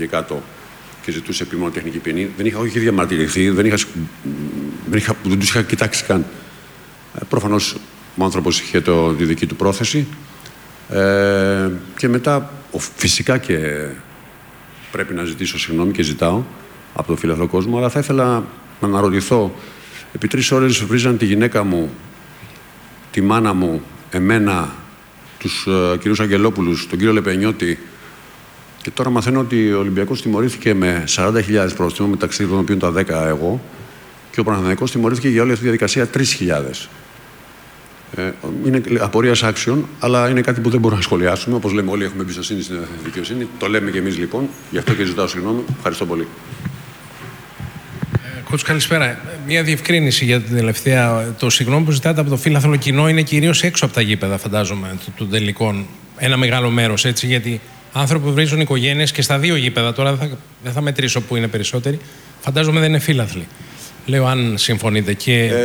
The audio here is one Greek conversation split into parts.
έφυγε κάτω και ζητούσε επίμονο τεχνική ποινή. Δεν είχα όχι διαμαρτυρηθεί, δεν τους είχα κοιτάξει καν. Προφανώς ο άνθρωπος είχε τη δική του πρόθεση. Και μετά, φυσικά και πρέπει να ζητήσω συγγνώμη και ζητάω από τον φιλαθλό κόσμο, αλλά θα ήθελα να αναρωτηθώ. Επί 3 ώρες βρίζαν τη γυναίκα μου, τη μάνα μου, εμένα, τους κυρίους Αγγελόπουλους, τον κύριο Λεπενιώτη, και τώρα μαθαίνω ότι ο Ολυμπιακός τιμωρήθηκε με 40.000 πρόστιμο, μεταξύ των οποίων τα 10 εγώ, και ο Παναθηναϊκός τιμωρήθηκε για όλη αυτή τη διαδικασία 3.000. Είναι απορίας άξιων, αλλά είναι κάτι που δεν μπορούμε να σχολιάσουμε. Όπως λέμε, όλοι έχουμε εμπιστοσύνη στην δικαιοσύνη. Το λέμε και εμείς λοιπόν. Γι' αυτό και ζητάω συγγνώμη. Ευχαριστώ πολύ. Κότσου, καλησπέρα. Μια διευκρίνηση για την τελευταία. Το συγγνώμη που ζητάτε από το φίλαθλο κοινό είναι κυρίως έξω από τα γήπεδα, φαντάζομαι, των τελικών. Ένα μεγάλο μέρος, έτσι, γιατί άνθρωποι που βρίζουν οικογένειες και στα 2 γήπεδα, τώρα δεν θα μετρήσω που είναι περισσότεροι, φαντάζομαι δεν είναι φίλαθλοι. Λέω αν συμφωνείτε.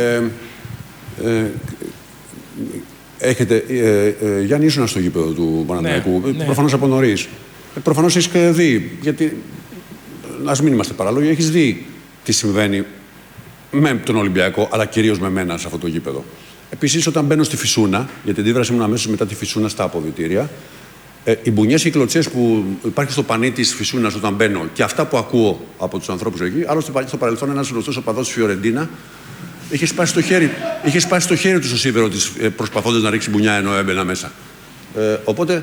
Γιάννη, ήσουν στο γήπεδο του Παναθηναϊκού. Ναι. Προφανώς από νωρίς. Προφανώς έχεις δει. Γιατί, ας μην είμαστε παράλογοι, έχεις δει τι συμβαίνει με τον Ολυμπιακό, αλλά κυρίως με μένα σε αυτό το γήπεδο. Επίσης, όταν μπαίνω στη Φυσούνα, γιατί αντίδραση ήμουν αμέσως μετά τη Φυσούνα στα αποδυτήρια, οι μπουνιές και οι κλωτσιές που υπάρχει στο πανί της Φυσούνας όταν μπαίνω και αυτά που ακούω από τους ανθρώπους εκεί, άλλωστε στο παρελθόν ένας γνωστός οπαδός της Φιωρεντίνα είχε σπάσει το χέρι του στο σίδερο της προσπαθώντας να ρίξει μπουνιά ενώ έμπαινα μέσα. Οπότε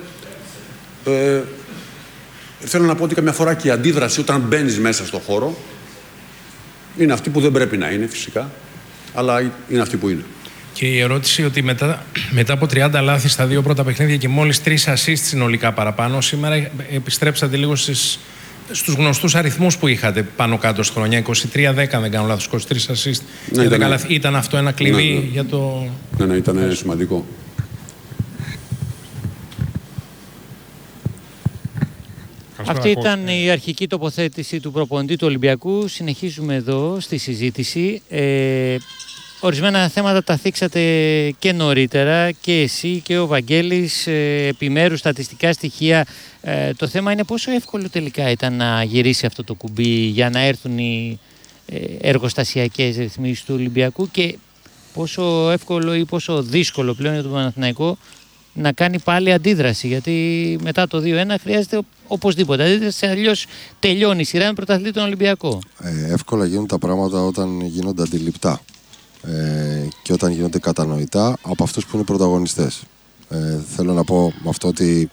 θέλω να πω ότι καμιά φορά και η αντίδραση όταν μπαίνεις μέσα στο χώρο είναι αυτή που δεν πρέπει να είναι φυσικά, αλλά είναι αυτή που είναι. Και η ερώτηση ότι μετά από 30 λάθη στα 2 πρώτα παιχνίδια και μόλις 3 assist συνολικά παραπάνω, σήμερα επιστρέψατε λίγο στους γνωστούς αριθμούς που είχατε πάνω κάτω στη χρονιά. 23-10, δεν κάνω λάθος, 23 assist. Ναι, ήταν αυτό ένα κλειδί για το... Ναι, ήταν σημαντικό. Αυτή ήταν η αρχική τοποθέτηση του προπονητή του Ολυμπιακού. Συνεχίζουμε εδώ στη συζήτηση. Ορισμένα θέματα τα θίξατε και νωρίτερα και εσύ και ο Βαγγέλης, επιμέρους στατιστικά στοιχεία. Το θέμα είναι πόσο εύκολο τελικά ήταν να γυρίσει αυτό το κουμπί για να έρθουν οι εργοστασιακές ρυθμίσεις του Ολυμπιακού και πόσο εύκολο ή πόσο δύσκολο πλέον για τον Παναθηναϊκό να κάνει πάλι αντίδραση, γιατί μετά το 2-1 χρειάζεται οπωσδήποτε αντίδραση, αλλιώς τελειώνει η σειρά με πρωταθλητή τον Ολυμπιακό. Εύκολα γίνουν τα πράγματα όταν γίνονται αντιληπτά και όταν γίνονται κατανοητά από αυτούς που είναι πρωταγωνιστές. Θέλω να πω με αυτό ότι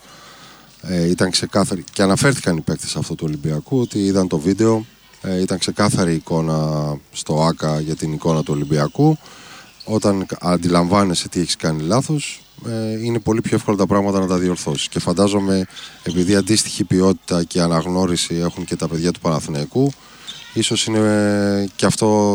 ήταν ξεκάθαρη και αναφέρθηκαν οι παίκτες αυτού του Ολυμπιακού ότι είδαν το βίντεο, ήταν ξεκάθαρη εικόνα στο ΆΚΑ για την εικόνα του Ολυμπιακού. Όταν αντιλαμβάνεσαι τι έχεις κάνει λάθος, είναι πολύ πιο εύκολα τα πράγματα να τα διορθώσεις. Και φαντάζομαι, επειδή αντίστοιχη ποιότητα και αναγνώριση έχουν και τα παιδιά του Παναθηναϊκού, ίσως είναι και αυτό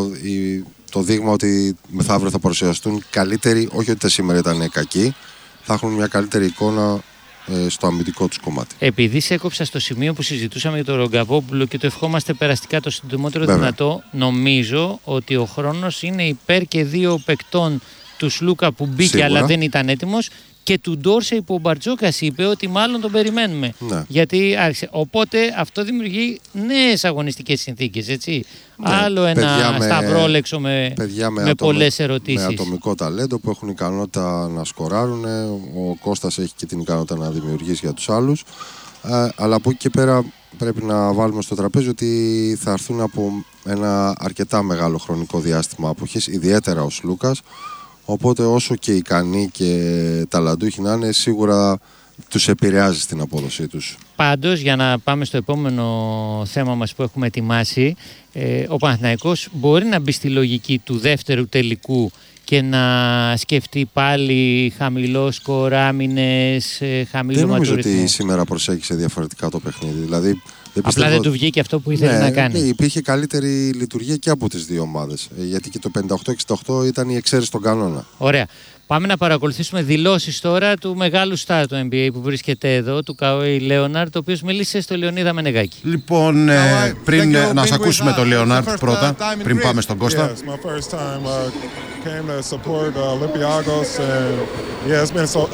το δείγμα ότι μεθαύριο θα παρουσιαστούν καλύτεροι, όχι ότι σήμερα ήταν κακοί, θα έχουν μια καλύτερη εικόνα στο αμυντικό τους κομμάτι. Επειδή σε έκοψα στο σημείο που συζητούσαμε για τον Ρογκαβόπουλο και το ευχόμαστε περαστικά το συντομότερο δυνατό, νομίζω ότι ο χρόνος είναι υπέρ και 2 παικτών του Σλούκα που μπήκε σίγουρα, αλλά δεν ήταν έτοιμος, και του Ντόρσεϊ που ο Μπαρτζόκας είπε ότι μάλλον τον περιμένουμε. Ναι. Γιατί άρχισε. Οπότε αυτό δημιουργεί νέες αγωνιστικές συνθήκες, έτσι. Ναι. Άλλο ένα σταυρόλεξο με πολλές ερωτήσεις. Με ατομικό ταλέντο που έχουν ικανότητα να σκοράρουν. Ο Κώστας έχει και την ικανότητα να δημιουργήσει για τους άλλους. Αλλά από εκεί και πέρα πρέπει να βάλουμε στο τραπέζι ότι θα έρθουν από ένα αρκετά μεγάλο χρονικό διάστημα αποχής, ιδιαίτερα ο Σλούκας. Οπότε όσο και ικανοί και ταλαντούχοι να είναι, σίγουρα τους επηρεάζει στην απόδοσή τους. Πάντως, για να πάμε στο επόμενο θέμα μας που έχουμε ετοιμάσει, ο Παναθηναϊκός μπορεί να μπει στη λογική του δεύτερου τελικού και να σκεφτεί πάλι χαμηλό σκορ, άμυνες, χαμηλό δεν νομίζω ματουρισμό. ότι σήμερα προσέγγισε διαφορετικά το παιχνίδι. Δηλαδή, απλά δεν του βγήκε αυτό που ήθελε να κάνει. Ναι, υπήρχε καλύτερη λειτουργία και από τις δύο ομάδες. Γιατί και το 58-68 ήταν η εξαίρεση στον κανόνα. Ωραία. Πάμε να παρακολουθήσουμε δηλώσεις τώρα του μεγάλου στάρ του NBA που βρίσκεται εδώ, του Καουέι Λέοναρντ, ο οποίος μίλησε στο Λεωνίδα Μενεγάκη. Λοιπόν, πριν να σας ακούσουμε τον Λέοναρντ πρώτα, πριν πάμε στον Κώστα.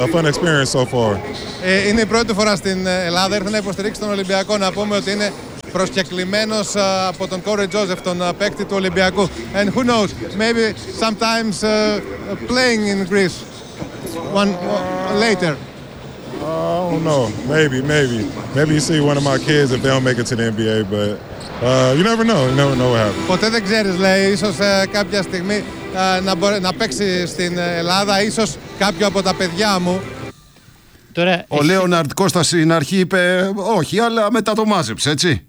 Είναι η πρώτη φορά στην Ελλάδα, ήρθα να υποστηρίξει τον Ολυμπιακό. Να πούμε ότι είναι προσκεκλημένος από τον Κόρι Τζόζεφ, τον παίκτη του Ολυμπιακού. And who knows, maybe sometimes playing in Greece later. I don't know. Maybe you see one of my kids if they don't make it to the NBA, but you never know. You never know what happens. Ποτέ δεν ξέρεις, λέει, ίσως κάποια στιγμή να παίξει στην Ελλάδα, ίσως κάποιο από τα παιδιά μου. Τώρα, ο Λέοναρντ Κώστα στην αρχή είπε όχι, αλλά μετά το μάζεψε, έτσι.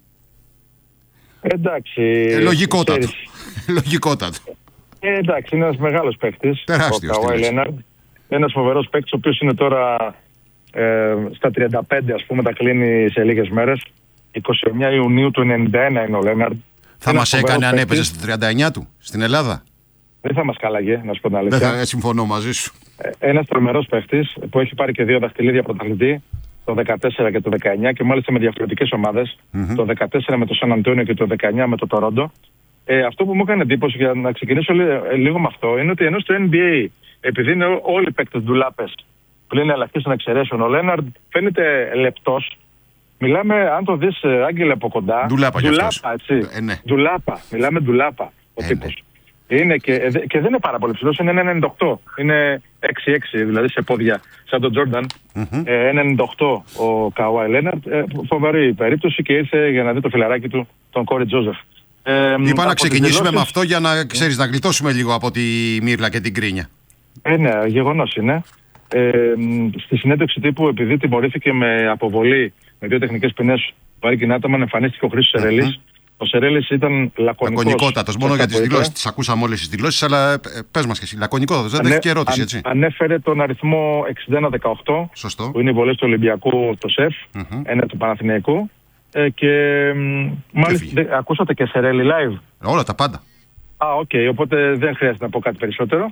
Εντάξει. Λογικότατο. Λογικότατο. Εντάξει, είναι ένας μεγάλος παίκτης. Τεράστιος. Ο Καουάι Λέοναρντ. Ένας φοβερός παίκτης, ο οποίος είναι τώρα στα 35, ας πούμε, τα κλείνει σε λίγες μέρες. 29 Ιουνίου του 91 είναι ο Λέοναρντ. Θα μας έκανε αν έπαιζε στα 39 του στην Ελλάδα. Δεν θα μας κάλαγε, να σου πω την αλήθεια. Δεν θα συμφωνώ μαζί σου. Ένας τρομερός παίχτης που έχει πάρει και 2 δαχτυλίδια πρωταθλητή, το 14 και το 19, και μάλιστα με διαφορετικές ομάδες. Το 14 με το Σαν Αντώνιο και το 19 με το Τορόντο. Αυτό που μου έκανε εντύπωση, για να ξεκινήσω λίγο με αυτό, είναι ότι ενώ στο NBA, επειδή είναι όλοι οι παίκτες ντουλάπες, πλην ελαχίστων εξαιρέσεων, ο Λέοναρντ φαίνεται λεπτός. Μιλάμε, αν το δεις, Άγγελε, από κοντά. Ντουλάπα, έτσι. Ναι. Ντουλάπα. Μιλάμε ντουλάπα ο τύπος. Είναι και δεν είναι πάρα πολύ ψηλός, είναι 1,98. Είναι 6-6, δηλαδή σε πόδια, σαν τον Τζόρνταν. 1,98 ο Καουάι Λέοναρντ. Φοβερή περίπτωση, και ήρθε για να δει το φιλαράκι του, τον Κόρι Τζόζεφ. Είπα να ξεκινήσουμε με αυτό για να ξέρεις, να γλιτώσουμε λίγο από τη μύρλα και την κρίνια. Ναι, γεγονός είναι. Στη συνέντευξη τύπου, επειδή τιμωρήθηκε με αποβολή με 2 τεχνικές ποινές βαρύ κοινά άτομα, εμφανίστηκε ο Χρήστος Σερέλης. Ο Σερέλης ήταν λακωνικότατος. Μόνο για τις δηλώσεις. Τις ακούσαμε όλες τις δηλώσεις, αλλά πες μας και εσύ. Λακωνικότατος. Δεν έχει και ερώτηση, έτσι. Ανέφερε τον αριθμό 61-18. Σωστό. Που είναι οι βολές του Ολυμπιακού, το ΣΕΦ. Ένα του Παναθηναϊκού. Και μάλιστα ακούσατε και Σερέλη live. Όλα τα πάντα. Οκ, οπότε δεν χρειάζεται να πω κάτι περισσότερο.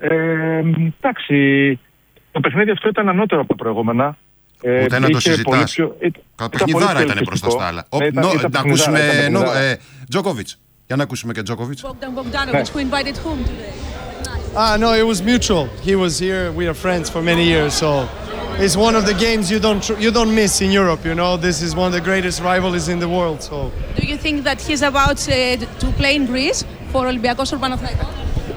Εντάξει. Το παιχνίδι αυτό ήταν ανώτερο από τα προηγούμενα. Ούτε να το συζητάς. Παιχνιδάρα ήταν μπροστά στα άλλα. Να ακούσουμε Τζόκοβιτς. Για να ακούσουμε και Τζόκοβιτς. No, it was mutual. He was here. We are friends for many years, so it's one of the games you don't miss in Europe. You know, this is one of the greatest rivalries in the world. So, do you think that he's about to play in Greece for Olympiacos or Panathinaikos?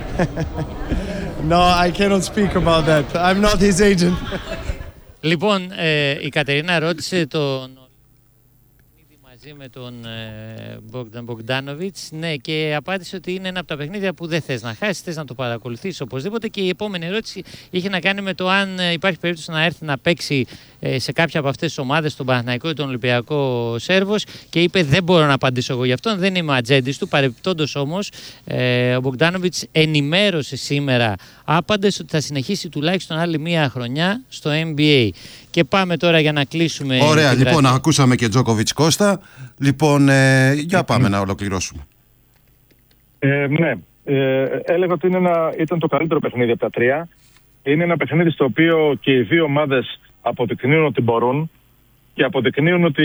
No, I cannot speak about that. I'm not his agent. Λοιπόν, η Κατερίνα ρώτησε τον μαζί με τον Μπόγκταν Μπογκντάνοβιτς, ναι, και απάντησε ότι είναι ένα από τα παιχνίδια που δεν θες να χάσεις, θες να το παρακολουθήσεις οπωσδήποτε. Και η επόμενη ερώτηση είχε να κάνει με το αν υπάρχει περίπτωση να έρθει να παίξει σε κάποια από αυτές τις ομάδες, τον Παναθηναϊκό ή τον Ολυμπιακό Σέρβος, και είπε δεν μπορώ να απαντήσω εγώ γι' αυτόν, δεν είμαι ατζέντης του. Παρεπιπτόντως όμως ο Μπογκντάνοβιτς ενημέρωσε σήμερα άπαντες ότι θα συνεχίσει τουλάχιστον άλλη μία χρονιά στο NBA. Και πάμε τώρα για να κλείσουμε. Ωραία, λοιπόν, ακούσαμε και Τζόκοβιτς Κώστα. Λοιπόν, για πάμε να ολοκληρώσουμε. Ναι, έλεγα ότι ήταν το καλύτερο παιχνίδι από τα 3. Είναι ένα παιχνίδι στο οποίο και οι δύο ομάδες αποδεικνύουν ότι μπορούν και αποδεικνύουν ότι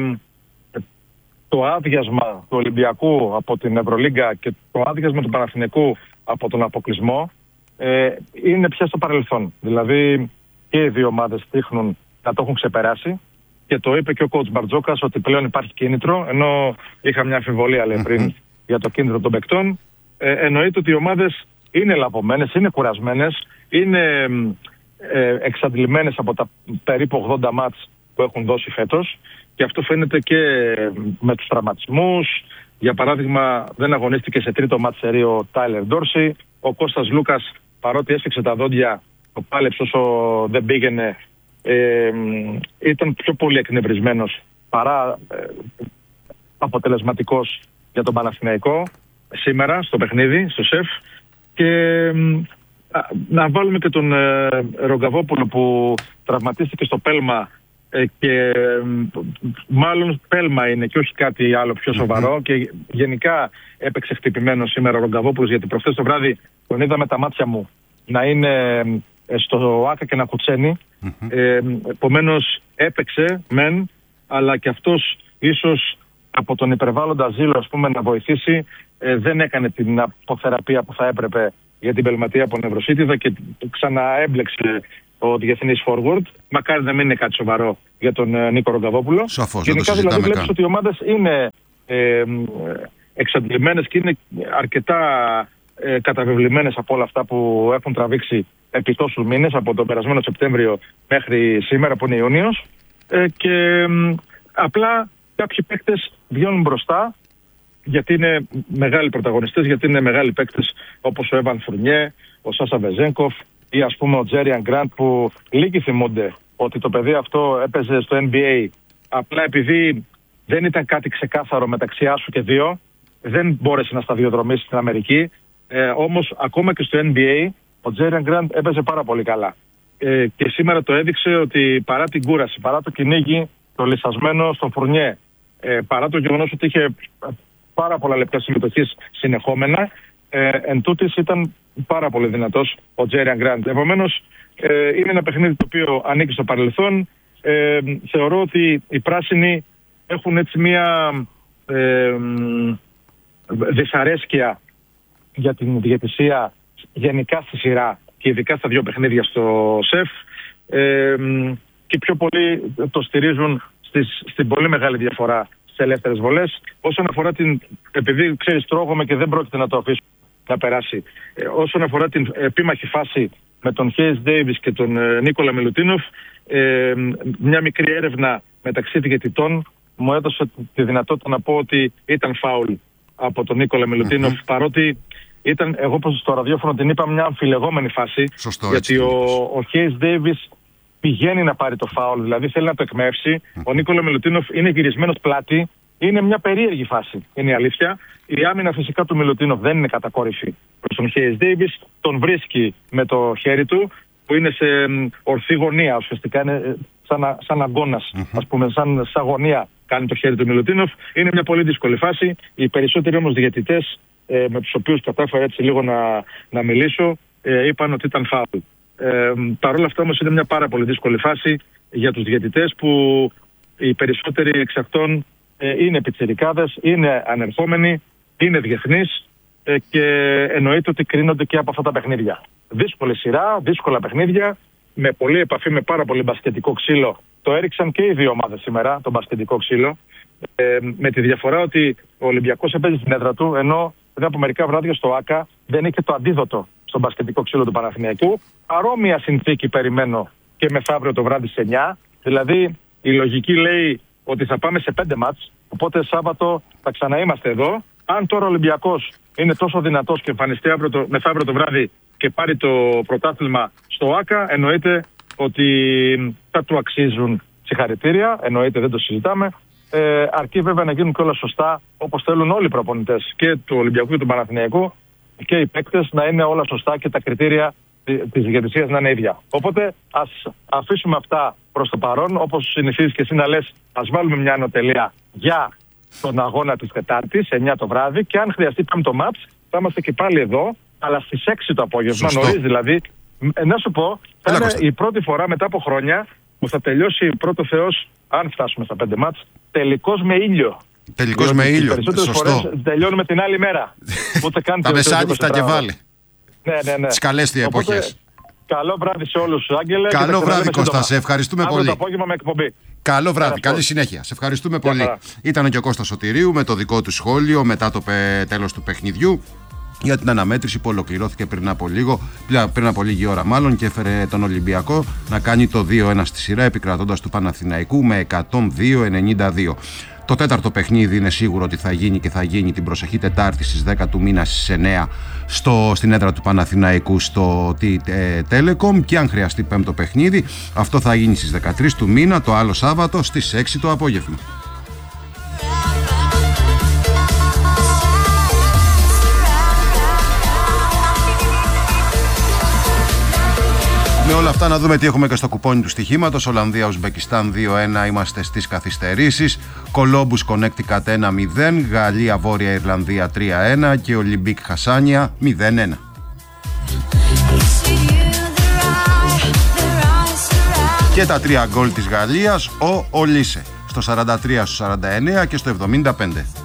το άδειασμα του Ολυμπιακού από την Ευρωλίγκα και το άδειασμα του Παναθηναϊκού από τον αποκλεισμό είναι πια στο παρελθόν. Δηλαδή και οι δύο ομάδες δείχνουν να το έχουν ξεπεράσει, και το είπε και ο coach Μπαρτζόκας ότι πλέον υπάρχει κίνητρο, ενώ είχα μια αμφιβολία πριν για το κίνητρο των παικτών. Εννοείται ότι οι ομάδες είναι λαβωμένες, είναι κουρασμένες, είναι εξαντλημένες από τα περίπου 80 μάτς που έχουν δώσει φέτος, και αυτό φαίνεται και με τους τραυματισμούς. Για παράδειγμα, δεν αγωνίστηκε σε τρίτο μάτς σερί ο Τάιλερ Ντόρσι. Ο Κώστας Λούκας, παρότι έσφιξε τα δόντια, το πάλεψε όσο δεν πήγαινε, ήταν πιο πολύ εκνευρισμένος παρά αποτελεσματικός για τον Παναθηναϊκό σήμερα στο παιχνίδι, στο ΣΕΦ. Και να βάλουμε και τον Ρογκαβόπουλο που τραυματίστηκε στο Πέλμα, και μάλλον Πέλμα είναι και όχι κάτι άλλο πιο σοβαρό, και γενικά έπαιξε χτυπημένο σήμερα ο Ρογκαβόπουλος, γιατί προχθές το βράδυ τον είδα με τα μάτια μου να είναι στο ΆΚΑ και να κουτσένει. Επομένως έπαιξε μεν, αλλά και αυτός ίσως από τον υπερβάλλοντα ζήλο, ας πούμε, να βοηθήσει, δεν έκανε την αποθεραπεία που θα έπρεπε για την πελματεία από νευροσίτιδα και ξαναέμπλεξε ο διεθνής forward. Μακάρι να μην είναι κάτι σοβαρό για τον Νίκο Ρογκαβόπουλο. Σαφώς, γενικά δηλαδή βλέπεις ότι οι ομάδες είναι εξαντλημένες και είναι αρκετά καταβεβλημένες από όλα αυτά που έχουν τραβήξει επί τόσους μήνες, από τον περασμένο Σεπτέμβριο μέχρι σήμερα που είναι Ιούνιος, και απλά κάποιοι παίκτες βγαίνουν μπροστά γιατί είναι μεγάλοι πρωταγωνιστές, γιατί είναι μεγάλοι παίκτες όπως ο Εβαν Φουρνιέ, ο Σάσα Βεζένκοφ ή ας πούμε ο Τζέριαν Γκραντ, που λίγοι θυμούνται ότι το παιδί αυτό έπαιζε στο NBA απλά επειδή δεν ήταν κάτι ξεκάθαρο μεταξύ άσου και δύο, δεν μπόρεσε να σταδιοδρομήσει στην Αμερική. Όμως ακόμα και στο NBA ο Τζέριαν Γκραντ έπαιζε πάρα πολύ καλά. Και σήμερα το έδειξε ότι παρά την κούραση, παρά το κυνήγι, το λυσασμένο στον Φουρνιέ, παρά το γεγονός ότι είχε πάρα πολλά λεπτά συμμετοχής συνεχόμενα, εν τούτης ήταν πάρα πολύ δυνατός ο Τζέριαν Γκραντ. Επομένως, είναι ένα παιχνίδι το οποίο ανήκει στο παρελθόν. Θεωρώ ότι οι πράσινοι έχουν έτσι μία δυσαρέσκεια για την διαιτησία γενικά στη σειρά και ειδικά στα δύο παιχνίδια στο ΣΕΦ, και πιο πολύ το στηρίζουν στην πολύ μεγάλη διαφορά στις ελεύθερες βολές. Όσον αφορά επειδή ξέρεις τρώγομαι και δεν πρόκειται να το αφήσω να περάσει, όσον αφορά την επίμαχη φάση με τον Χέις Ντέιβις και τον Νίκολα Μιλουτίνοφ, μια μικρή έρευνα μεταξύ διαιτητών μου έδωσε τη δυνατότητα να πω ότι ήταν φάουλ από τον Νίκολα Μιλουτίνοφ, παρότι ήταν, εγώ πως στο ραδιόφωνο την είπα, μια αμφιλεγόμενη φάση. Σωστό, γιατί ο Χέις Ντέιβις πηγαίνει να πάρει το φάουλ, δηλαδή θέλει να το εκμεύσει. Ο Νίκολα Μιλουτίνοφ είναι γυρισμένος πλάτη. Είναι μια περίεργη φάση, είναι η αλήθεια. Η άμυνα φυσικά του Μιλουτίνοφ δεν είναι κατακόρυφη προς τον Χέις Ντέιβις. Τον βρίσκει με το χέρι του, που είναι σε ορθή γωνία, ουσιαστικά είναι σαν αγκώνας, ας πούμε, σαν γωνία κάνει το χέρι του Μιλουτίνοφ. Είναι μια πολύ δύσκολη φάση. Οι περισσότεροι όμως διαιτητές με τους οποίους κατάφερα έτσι λίγο να μιλήσω, είπαν ότι ήταν φάουλ. Παρ' όλα αυτά όμως είναι μια πάρα πολύ δύσκολη φάση για τους διαιτητές, που οι περισσότεροι εξ αυτών είναι πιτσιρικάδες, είναι ανερχόμενοι, είναι διεθνείς, και εννοείται ότι κρίνονται και από αυτά τα παιχνίδια. Δύσκολη σειρά, δύσκολα παιχνίδια, με πολλή επαφή, με πάρα πολύ μπασκετικό ξύλο. Το έριξαν και οι δύο ομάδες σήμερα, το μπασκετικό ξύλο, με τη διαφορά ότι ο Ολυμπιακός έπαιζε στην έδρα του, ενώ πριν από μερικά βράδια στο ΆΚΑ δεν είχε το αντίδοτο στον μπασκετικό ξύλο του Παναθηναϊκού. Παρόμοια συνθήκη περιμένω και μεθαύριο το βράδυ σε 9. Δηλαδή η λογική λέει ότι θα πάμε σε 5 μάτς, οπότε Σάββατο θα ξαναείμαστε εδώ. Αν τώρα ο Ολυμπιακός είναι τόσο δυνατός και εμφανιστεί μεθαύριο το βράδυ και πάρει το πρωτάθλημα στο ΆΚΑ, εννοείται ότι θα του αξίζουν συγχαρητήρια, εννοείται, δεν το συζητάμε. Αρκεί βέβαια να γίνουν και όλα σωστά, όπως θέλουν όλοι οι προπονητές και του Ολυμπιακού και του Παναθηναϊκού και οι παίκτες, να είναι όλα σωστά και τα κριτήρια της διαιτησίας να είναι ίδια. Οπότε ας αφήσουμε αυτά προς το παρόν, όπως συνηθίζεις και εσύ να λες, ας βάλουμε μια ανωτελεία για τον αγώνα της Τετάρτης, 9 το βράδυ, και αν χρειαστεί πάμε το μάτς, θα είμαστε και πάλι εδώ, αλλά στις 6 το απόγευμα, νωρίς δηλαδή. Να σου πω, θα είναι η πρώτη φορά μετά από χρόνια που θα τελειώσει πρώτο Θεός, αν φτάσουμε στα 5 μάτς, τελικώς με ήλιο. Τελικώς με ήλιο. Περισσότερες φορές τελειώνουμε την άλλη μέρα. Τα μεσάνυχτα και βάλει. Ναι. Τις καλές εποχές. Καλό βράδυ σε όλους, Άγγελε. Καλό βράδυ, Κώστα. Σε ευχαριστούμε πολύ. Το απόγευμα με εκπομπή. Καλό βράδυ. Καλή συνέχεια. Σε ευχαριστούμε πολύ. Ήταν και ο Κώστας Σωτηρίου με το δικό του σχόλιο μετά το τέλος του παιχνιδιού για την αναμέτρηση που ολοκληρώθηκε πριν από λίγη ώρα μάλλον, και έφερε τον Ολυμπιακό να κάνει το 2-1 στη σειρά, επικρατώντας του Παναθηναϊκού με 102-92. Το τέταρτο παιχνίδι είναι σίγουρο ότι θα γίνει, και θα γίνει την προσεχή Τετάρτη στις 10 του μήνα στις 9 στην έδρα του Παναθηναϊκού στο Telecom, και αν χρειαστεί πέμπτο παιχνίδι αυτό θα γίνει στις 13 του μήνα, το άλλο Σάββατο στις 6 το απόγευμα. Με όλα αυτά να δούμε τι έχουμε και στο κουπόνι του στοιχήματος. Ολλανδία-Ουσμπεκιστάν 2-1, είμαστε στις καθυστερήσεις. Κολόμπους Κονέκτικατ 1-0, Γαλλία-Βόρεια Ιρλανδία 3-1 και Ολυμπίκ Χασάνια 0-1. Και τα 3 γκολ της Γαλλίας, ο Ολίσε στο 43, στο 49 και στο 75.